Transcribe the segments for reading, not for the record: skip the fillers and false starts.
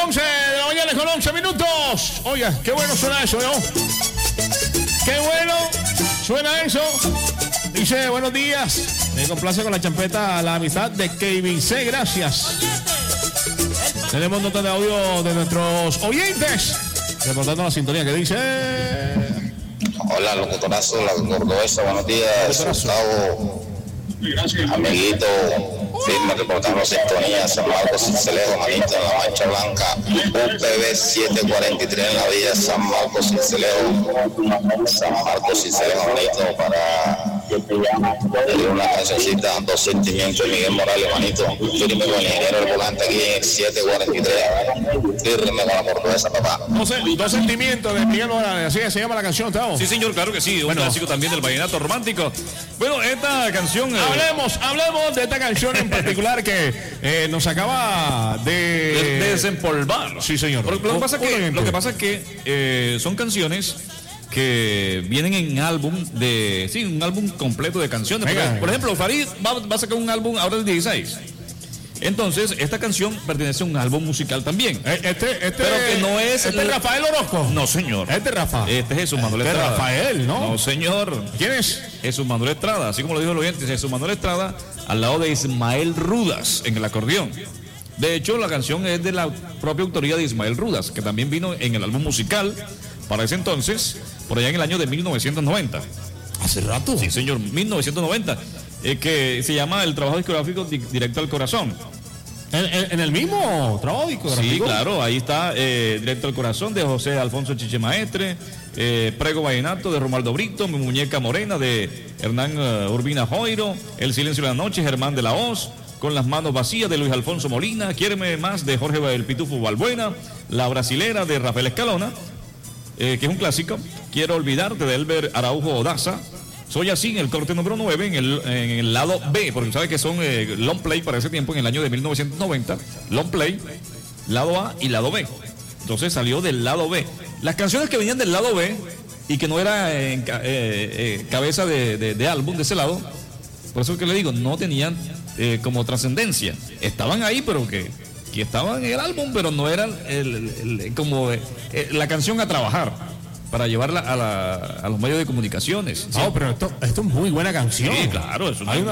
11 de la mañana con 11 minutos. Oiga, qué bueno suena eso, ¿no? Qué bueno suena eso. Dice, buenos días. Me complace con la champeta La Amistad de Kevin C. Gracias. Tenemos notas de audio de nuestros oyentes. Reportando la sintonía que dice... Hola, locutorazo, la cordobesa, buenos días. Gustavo, amiguito, firme reportando la sintonía, San Marcos Cincelejo, manito en la mancha blanca, UPB 743 en la vía San Marcos Cincelejo, manito, para una cancioncita, Dos Sentimientos, Miguel Morales, manito, firme con el ingeniero del volante aquí en el 743, firme con la cordobesa, papá. Dos Sentimientos de Miguel Morales, así se llama la canción, ¿estamos? Sí, señor, claro que sí, un clásico también del vallenato romántico. Bueno, esta canción... Hablemos de esta canción en particular que nos acaba de desempolvar. Sí, señor. Lo que pasa es que son canciones que vienen en álbum un álbum completo de canciones. Por ejemplo, Farid va a sacar un álbum ahora el 16. Entonces, esta canción pertenece a un álbum musical también. Pero que no es... ¿Este es Rafael Orozco? No, señor. Este es Rafa. Este es Jesús Manuel Estrada. Rafael, ¿no? No, señor. ¿Quién es? Jesús Manuel Estrada. Así como lo dijo el oyente, Jesús Manuel Estrada al lado de Ismael Rudas en el acordeón. De hecho, la canción es de la propia autoría de Ismael Rudas, que también vino en el álbum musical para ese entonces, por allá en el año de 1990. ¿Hace rato? Sí, señor, 1990. Que se llama el trabajo discográfico Directo al Corazón. ¿En el mismo trabajo discográfico? Sí, claro, ahí está Directo al Corazón de José Alfonso Chiche Maestre, Prego Vallenato de Romualdo Brito, Mi Muñeca Morena de Hernán Urbina Joiro, El Silencio de la Noche, Germán de la Hoz, Con las Manos Vacías de Luis Alfonso Molina, Quiéreme Más de Jorge el Pitufo Balbuena, La Brasilera de Rafael Escalona, que es un clásico, Quiero Olvidarte de Elber Araujo Daza, Soy Así en el corte número 9 en el lado B, porque sabe que son long play para ese tiempo en el año de 1990, long play, lado A y lado B. Entonces salió del lado B. Las canciones que venían del lado B y que no era en cabeza de álbum de ese lado, por eso es que le digo, no tenían como trascendencia. Estaban ahí, pero que estaban en el álbum, pero no eran como la canción a trabajar para llevarla a los medios de comunicaciones. No, ¿sí? Pero esto es muy buena canción. Sí, claro.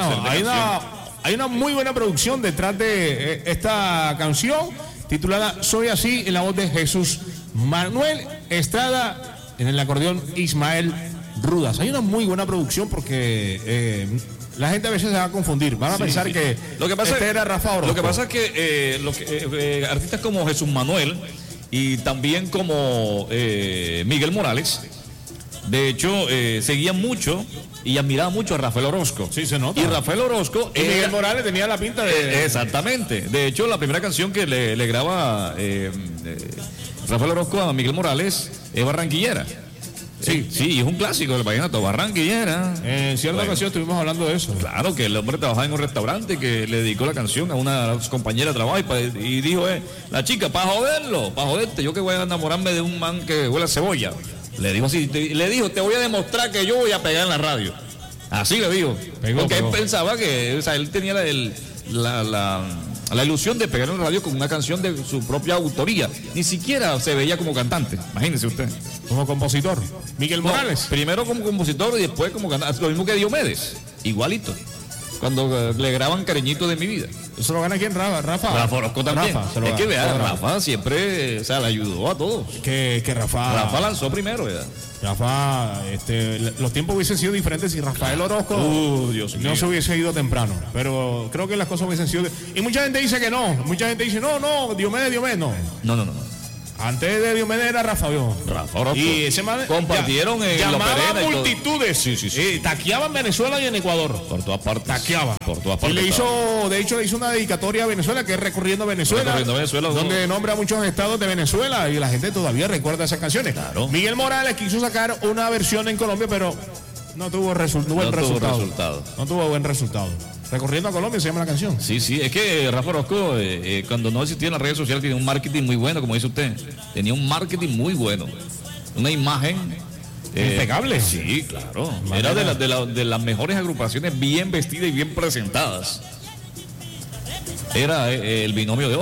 Hay una muy buena producción detrás de esta canción titulada Soy Así, en la voz de Jesús Manuel Estrada, en el acordeón Ismael Rudas. Hay una muy buena producción porque la gente a veces se va a confundir. Van a pensar que era Rafa Orozco. Lo que pasa es que artistas como Jesús Manuel y también como Miguel Morales, de hecho, seguían mucho y admiraban mucho a Rafael Orozco. Sí, se nota. Y Rafael Orozco... Y Miguel Morales tenía la pinta de... exactamente. De hecho, la primera canción que le graba Rafael Orozco a Miguel Morales es Barranquillera. Sí, es un clásico del vallenato, Barranquillera. En cierta ocasión estuvimos hablando de eso. Claro, que el hombre trabajaba en un restaurante que le dedicó la canción a una compañera de trabajo y dijo, la chica, para joderte, yo que voy a enamorarme de un man que huele a cebolla. Le dijo así, te voy a demostrar que yo voy a pegar en la radio. Así le dijo. Porque él pensaba que, o sea, él tenía la ilusión de pegar en la radio con una canción de su propia autoría. Ni siquiera se veía como cantante, imagínese usted. Como compositor. Miguel Morales. Primero como compositor y después como cantante. Lo mismo que Diomedes, igualito. Cuando le graban Cariñito de mi vida. ¿Eso lo gana quién? Rafa Orozco también. Es que vea, Rafa siempre, o sea, le ayudó a todos. Que Rafa lanzó primero, ¿verdad? Rafa, los tiempos hubiesen sido diferentes si Rafael Orozco Dios mío, no se hubiese ido temprano. Pero creo que las cosas hubiesen sido... Y mucha gente dice que no. Mucha gente dice, no, Diomedes, no. No. Antes de Diomedes era Rafa Orozco. Y ese man compartieron en llamaba la multitudes. Sí. Taqueaba en Venezuela y en Ecuador. Por todas partes. Taqueaba. Por todas partes. Y le hizo una dedicatoria a Venezuela, que es Recorriendo Venezuela. Donde nombra a muchos estados de Venezuela y la gente todavía recuerda esas canciones. Claro. Miguel Morales quiso sacar una versión en Colombia, pero no tuvo buen resultado. No tuvo buen resultado. Recorriendo a Colombia se llama la canción. Sí, es que Rafa Orozco, cuando no existía en las redes sociales, tenía un marketing muy bueno, como dice usted. Tenía un marketing muy bueno. Una imagen impecable. Sí, claro. Era de las mejores agrupaciones, bien vestidas y bien presentadas. Era el binomio de oro.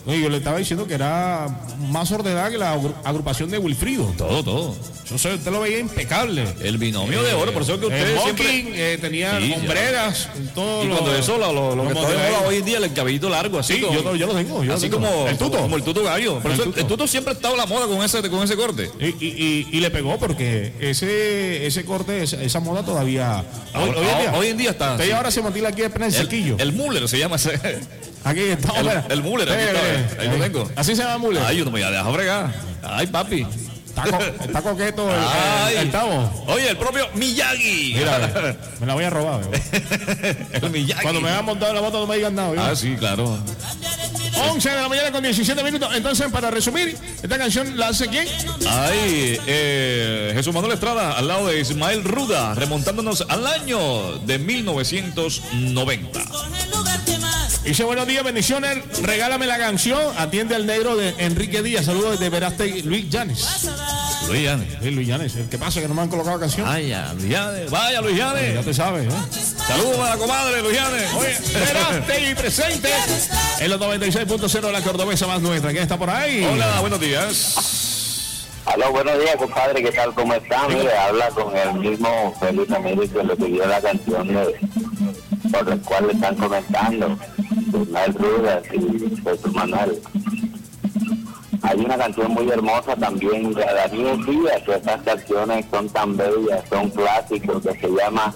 Oye, yo le estaba diciendo que era más ordenada que la agrupación de Wilfrido. Todo. Usted lo veía impecable. El binomio de oro, por eso que usted siempre tenía hombreras. Y cuando eso lo que está de moda hoy en día, el cabellito largo, así. Sí, yo lo tengo. Así como el tuto. Como el tuto gallo. Por eso el tuto siempre ha estado a la moda con ese corte. Y le pegó porque ese corte, esa moda todavía. Hoy en día está. Usted ahora se mantiene aquí apenas el sequillo. El Müller se llama ese. Aquí está. El Müller, ahí lo tengo. Así se llama Müller. Ay, uno me deja fregar. Ay, papi. Está coqueto el Tavo. Oye, el propio Miyagi. Mira, me la voy a robar. El Miyagi. Cuando me hayan montado en la moto no me digan nada. Sí, claro. 11 de la mañana con 17 minutos. Entonces, para resumir, ¿esta canción la hace quién? Jesús Manuel Estrada al lado de Ismael Ruda, remontándonos al año de 1990. Dice, buenos días, bendiciones, regálame la canción, atiende al negro de Enrique Díaz, saludos desde Verástegui, Luis Llanes. Luis Llanes, ¿qué pasa? Que no me han colocado canción. Vaya, Luis Llanes. Ya te sabes, ¿eh? Saludos a la comadre, Luis Llanes. Oye, Verástegui presente en los 96.0 de la Cordobesa más nuestra. ¿Quién está por ahí? Hola, buenos días. Aló, buenos días, compadre, ¿qué tal? ¿Cómo están? Mire, habla con el mismo Félix Ramírez que le pidió la canción por la cual le están comentando, Ismael Ruda y Jesús Manuel. Hay una canción muy hermosa también de Daniel Díaz, que estas canciones son tan bellas, son clásicos, que se llama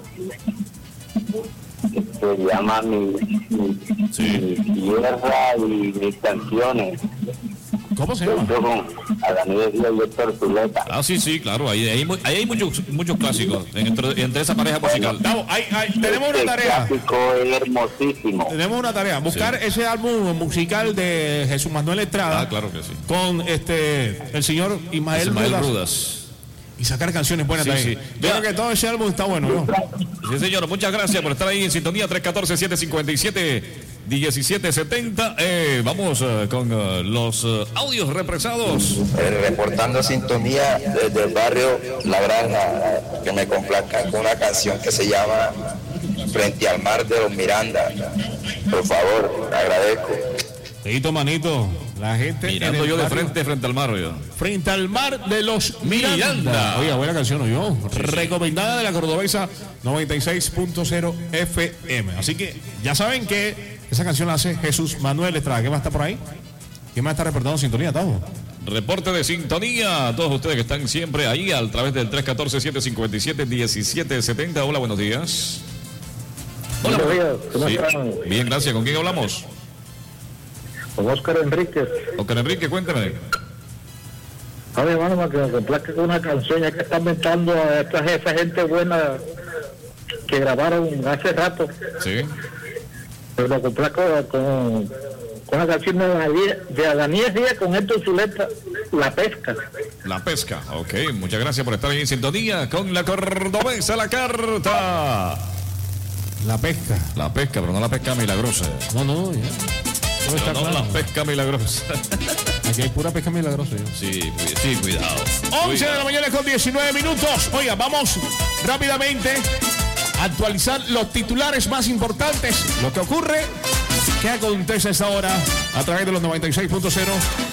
mi tierra y mis canciones. ¿Cómo se llama? A Daniel Díaz y Héctor Zuleta. Sí, claro, ahí hay muchos clásicos entre esa pareja musical. Tenemos una tarea. Clásico es hermosísimo. Tenemos una tarea, buscar ese álbum musical de Jesús Manuel Estrada. Claro que sí. Con el señor Ismael Rudas. Y sacar canciones buenas también. Yo creo que todo ese álbum está bueno, ¿no? Sí, señor, muchas gracias por estar ahí en sintonía. 314-757-1770. Vamos con los audios represados. Reportando sintonía desde el barrio La Granja, que me complazcan con una canción que se llama Frente al Mar de los Miranda. Por favor, agradezco. Tito, manito. La gente mirando yo de frente al mar, yo. Frente al mar de los Miranda. Oiga, buena canción, yo. Recomendada de la Cordobesa 96.0 FM. Así que ya saben que esa canción la hace Jesús Manuel Estrada. ¿Qué más está por ahí? ¿Quién más está reportando sintonía, Tavo? Reporte de sintonía a todos ustedes que están siempre ahí a través del 314-757-1770. Hola, buenos días. Hola, buenos días. ¿Cómo están? Bien, gracias. ¿Con quién hablamos? Con Óscar Enríquez. Óscar Enríquez, cuéntame. A ver, hermano, que me complaque con una canción, ya que están metiendo a esa gente buena que grabaron hace rato. Sí. Pero me complaco con una canción de Daniel Díaz con Héctor Zuleta, La Pesca. La Pesca, ok. Muchas gracias por estar ahí en sintonía con la Cordobesa, la carta. La pesca, pero no la pesca milagrosa. No, ya. No, la pesca milagrosa. Aquí hay pura pesca milagrosa. Sí, cuidado. 11 de la mañana con 19 minutos. Oiga, vamos rápidamente a actualizar los titulares más importantes. Lo que ocurre, qué acontece a esta hora a través de los 96.0.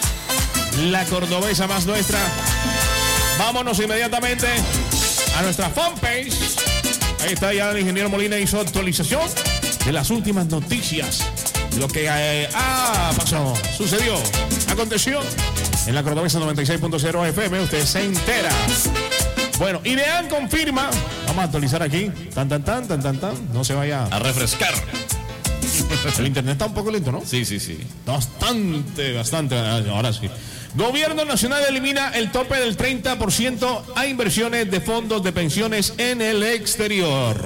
La Cordobesa más nuestra. Vámonos inmediatamente a nuestra fanpage. Ahí está, ya el ingeniero Molina hizo actualización de las últimas noticias. Lo que pasó, sucedió, aconteció en la Cordobesa 96.0 FM. Usted se entera. Bueno, Idean confirma. Vamos a actualizar aquí. Tan. No se vaya a refrescar. El internet está un poco lento, ¿no? Sí. Bastante. Ahora sí. Gobierno Nacional elimina el tope del 30% a inversiones de fondos de pensiones en el exterior.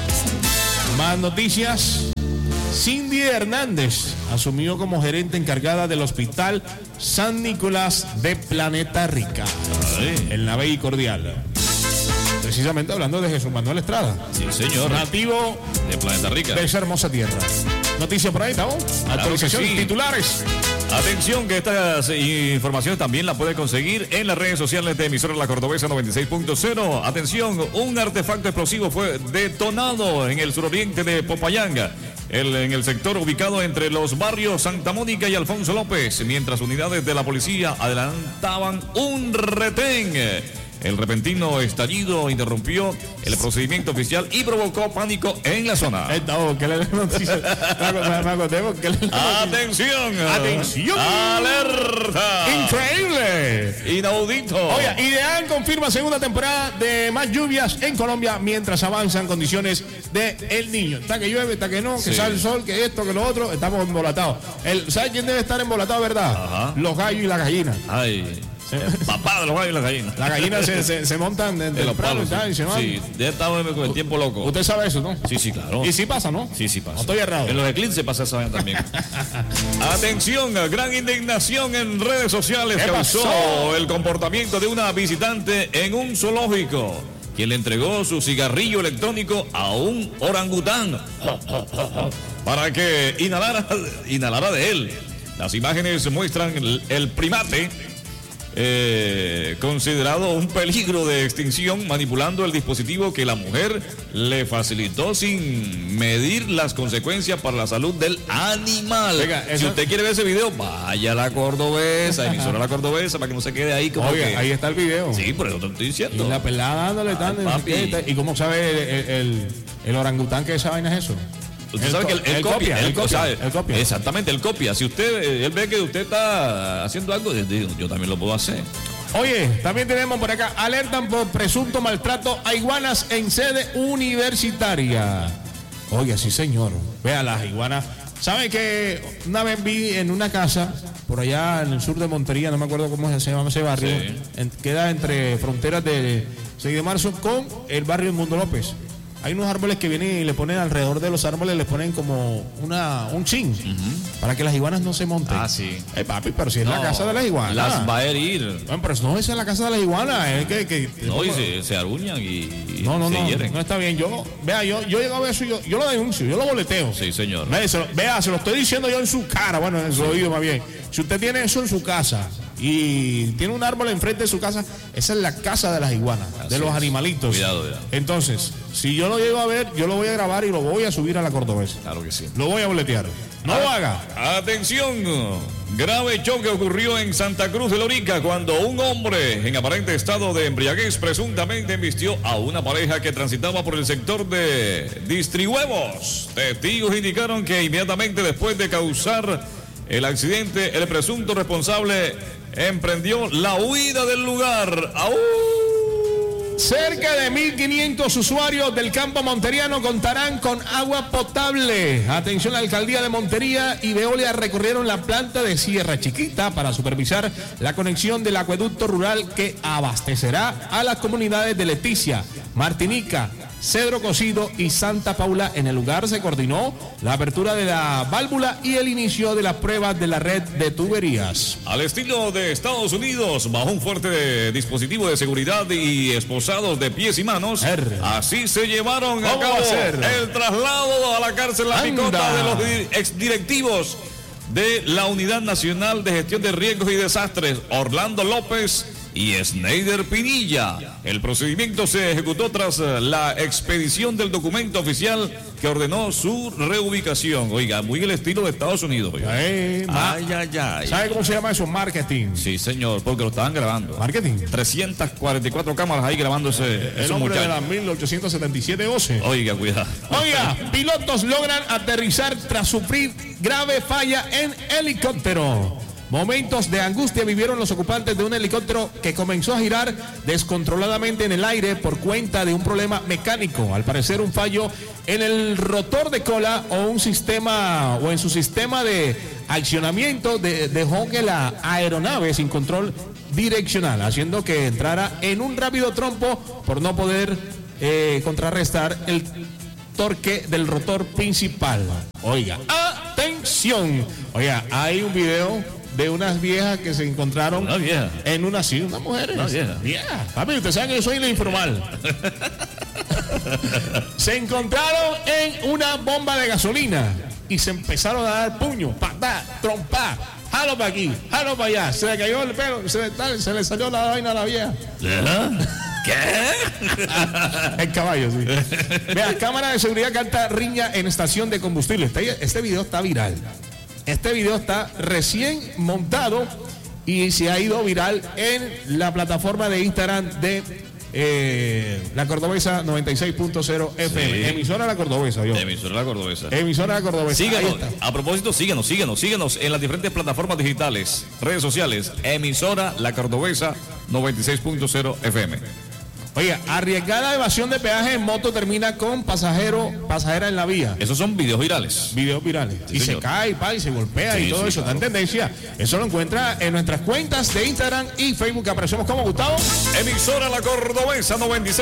Más noticias. Cindy Hernández asumió como gerente encargada del Hospital San Nicolás de Planeta Rica, en la Bella y Cordial. Precisamente hablando de Jesús Manuel Estrada. Sí, señor. Nativo de Planeta Rica. De esa hermosa tierra. Noticia por ahí, ¿no? Actualización, claro, titulares. Atención, que estas informaciones también la puede conseguir en las redes sociales de emisora La Cordobesa 96.0. Atención, un artefacto explosivo fue detonado en el suroriente de Popayán. en el sector ubicado entre los barrios Santa Mónica y Alfonso López, mientras unidades de la policía adelantaban un retén. El repentino estallido interrumpió el procedimiento oficial y provocó pánico en la zona. ¡Atención! ¡Atención! ¡Alerta! ¡Increíble! ¡Inaudito! Oye, Ideal confirma segunda temporada de más lluvias en Colombia mientras avanzan condiciones de El Niño. Está que llueve, está que no, que sale el sol, que esto, que lo otro. Estamos embolatados. ¿Sabes quién debe estar embolatado, verdad? Ajá. Los gallos y la gallina. ¡Ay! El papá de los gallos y las gallinas. Las gallinas se montan de los palos. Sí, ya estaba con el tiempo loco. Usted sabe eso, ¿no? Sí, claro. Y sí pasa, ¿no? Sí pasa. No estoy errado. En los eclipses pasa esa vaina también. Atención, gran indignación en redes sociales causó el comportamiento de una visitante en un zoológico, quien le entregó su cigarrillo electrónico a un orangután para que inhalara de él. Las imágenes muestran el primate considerado un peligro de extinción, manipulando el dispositivo que la mujer le facilitó sin medir las consecuencias para la salud del animal. Venga, si usted quiere ver ese video, vaya a la Cordobesa, emisora La Cordobesa, para que no se quede ahí como que... ahí está el video. Sí, por eso te estoy diciendo. Y la pelada dándole ¿Y cómo sabe el orangután que esa vaina es eso? Usted sabe que él copia. Exactamente, él copia. Si él ve que usted está haciendo algo, yo también lo puedo hacer. Oye, también tenemos por acá, alertan por presunto maltrato a iguanas en sede universitaria. Oye, sí señor, vea las iguanas. ¿Sabe que una vez vi en una casa, por allá en el sur de Montería, no me acuerdo cómo se llama ese barrio, queda entre fronteras de 6 de marzo con el barrio Mundo López? Hay unos árboles que vienen y le ponen alrededor de los árboles, le ponen como un chin para que las iguanas no se monten. Ah, sí. Papi, pero si es la casa de las iguanas. Las va a herir. Bueno, pero no, esa es la casa de las iguanas. No, y se aruñan y se hieren. No está bien. Yo llego a ver eso, yo lo denuncio, yo lo boleteo. Sí, señor. Vea, se lo estoy diciendo yo en su cara, bueno, en su oído más bien. Si usted tiene eso en su casa y tiene un árbol enfrente de su casa, esa es la casa de las iguanas, de los animalitos. Cuidado. Entonces, si yo lo llego a ver, yo lo voy a grabar y lo voy a subir a La Cordobesa. Claro que sí. Lo voy a boletear. No lo haga. Atención, grave choque ocurrió en Santa Cruz de Lorica cuando un hombre en aparente estado de embriaguez presuntamente embistió a una pareja que transitaba por el sector de Distrihuevos. Testigos indicaron que inmediatamente después de causar el accidente, el presunto responsable emprendió la huida del lugar. ¡Au! Cerca de 1.500 usuarios del campo monteriano contarán con agua potable. Atención, la alcaldía de Montería y Veolia recorrieron la planta de Sierra Chiquita para supervisar la conexión del acueducto rural que abastecerá a las comunidades de Leticia, Martinica, Cedro Cocido y Santa Paula. En el lugar se coordinó la apertura de la válvula y el inicio de las pruebas de la red de tuberías. Al estilo de Estados Unidos, bajo un fuerte dispositivo de seguridad y esposados de pies y manos, así se llevaron a cabo el traslado a la cárcel La Picota de los exdirectivos de la Unidad Nacional de Gestión de Riesgos y Desastres, Orlando López y Sneider Pinilla. El procedimiento se ejecutó tras la expedición del documento oficial que ordenó su reubicación. Oiga, muy el estilo de Estados Unidos. Ay. ¿Sabe cómo se llama eso? Marketing. Sí, señor, porque lo estaban grabando. Marketing. 344 cámaras ahí grabando el hombre de la 1877 OCE. Oiga, cuidado. Oiga, pilotos logran aterrizar tras sufrir grave falla en helicóptero. Momentos de angustia vivieron los ocupantes de un helicóptero que comenzó a girar descontroladamente en el aire por cuenta de un problema mecánico. Al parecer, un fallo en el rotor de cola o en su sistema de accionamiento dejó que la aeronave sin control direccional, haciendo que entrara en un rápido trompo por no poder contrarrestar el torque del rotor principal. Oiga, atención. Oiga, hay un video de unas viejas que se encontraron en una mujer. Vieja. Papi, usted sabe que yo soy la informal. Se encontraron en una bomba de gasolina y se empezaron a dar puños, patá, trompa, jalo para aquí, jalo para allá. Se le cayó el pelo, se le salió la vaina a la vieja. ¿Qué? El caballo, sí. Vea, cámara de seguridad capta riña en estación de combustible. Este video está viral. Este video está recién montado y se ha ido viral en la plataforma de Instagram de La Cordobesa 96.0 FM. Sí. Emisora La Cordobesa, yo. Emisora La Cordobesa. Emisora La Cordobesa. Síganos, a propósito, síganos en las diferentes plataformas digitales, redes sociales. Emisora La Cordobesa 96.0 FM. Oiga, arriesgada evasión de peaje en moto termina con pasajera en la vía. Esos son videos virales. Videos virales. Sí, y señor. se cae, y se golpea Sí, y todo sí, eso. claro. Está en tendencia. Eso lo encuentra en nuestras cuentas de Instagram y Facebook. Aparecemos como Gustavo. Emisora La Cordobesa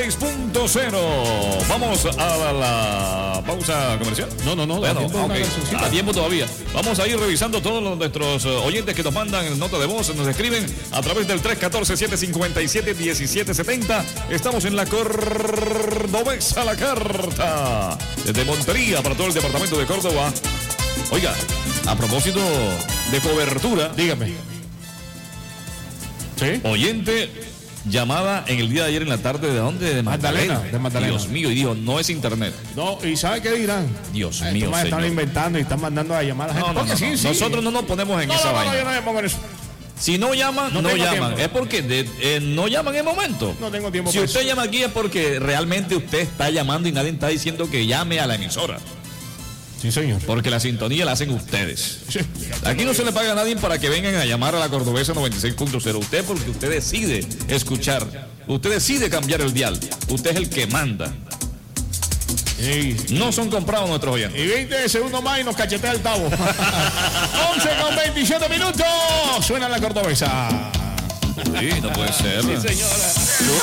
96.0. Vamos a la pausa comercial. No. Bueno, tiempo de una ok. cancioncita. A tiempo todavía. Vamos a ir revisando todos nuestros oyentes que nos mandan nota de voz, nos escriben a través del 314-757-1770. Estamos en La Cordobesa La Carta. Desde Montería para todo el departamento de Córdoba. Oiga, a propósito de cobertura, Dígame. ¿Sí? oyente llamada en el día de ayer en la tarde, ¿de dónde? De Magdalena. De Magdalena. Dios mío, y dijo, no es internet. No, ¿y sabe qué dirán? Dios Estos mío, más están señor. inventando y están mandando a llamar a la gente. No, Porque sí. Nosotros no nos ponemos en esa vaina. yo no me pongo en eso. Si no llaman, No no tengo llaman. tiempo. Es porque no llaman en el momento. No tengo tiempo Si para usted eso. llama aquí es porque realmente usted está llamando y nadie está diciendo que llame a la emisora. Sí, señor. Porque la sintonía la hacen ustedes. Sí. Aquí no se le paga a nadie para que vengan a llamar a La Cordobesa 96.0. Usted porque usted decide escuchar. Usted decide cambiar el dial. Usted es el que manda. Sí. No son comprados nuestros oyentes. Y 20 segundos más y nos cachetea el tabo. 11:27 minutos. Suena La Cordobesa. Sí, no puede ser. Sí, señora.